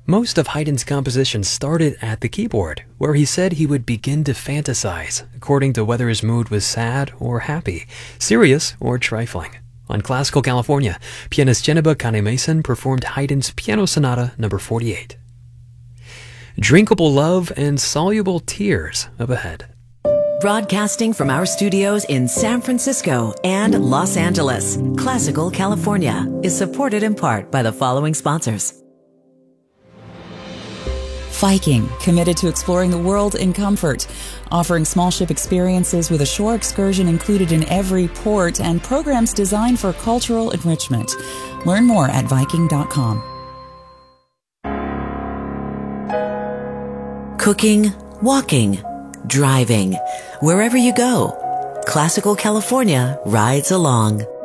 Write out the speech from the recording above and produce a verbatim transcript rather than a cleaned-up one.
Most of Haydn's compositions started at the keyboard, where he said he would begin to fantasize, according to whether his mood was sad or happy, serious or trifling. On Classical California, pianist Jenniba Kahn-Mason performed Haydn's Piano Sonata number forty-eight. Drinkable Love and Soluble Tears up ahead. Broadcasting from our studios in San Francisco and Los Angeles, Classical California is supported in part by the following sponsors. Viking, committed to exploring the world in comfort, offering small ship experiences with a shore excursion included in every port and programs designed for cultural enrichment. Learn more at Viking dot com. Cooking, walking, driving. Wherever you go, Classical California rides along.